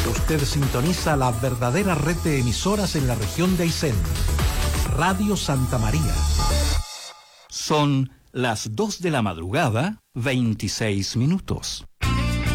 Usted sintoniza la verdadera red de emisoras en la región de Aysén. Radio Santa María. Son las 2 de la madrugada, 26 minutos.